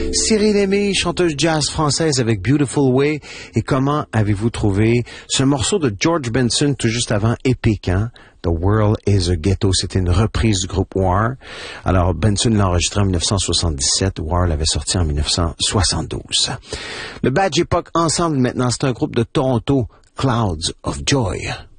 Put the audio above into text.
Cyril Aimé, chanteuse jazz française avec Beautiful Way. Et comment avez-vous trouvé ce morceau de George Benson tout juste avant Epic, hein? The World is a Ghetto. C'était une reprise du groupe War. Alors, Benson l'a enregistré en 1977. War l'avait sorti en 1972. Le Badge Époque ensemble maintenant, c'est un groupe de Toronto, Clouds of Joy.